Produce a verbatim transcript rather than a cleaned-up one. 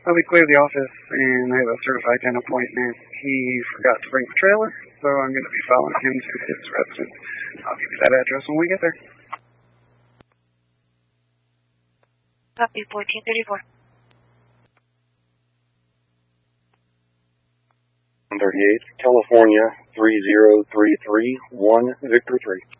Well, we cleared the office and I have a certified den appointment. He forgot to bring the trailer, so I'm going to be following him to his residence. I'll give you that address when we get there. Copy, fourteen thirty-four. thirty-eight, California, three zero three three one, Victor three.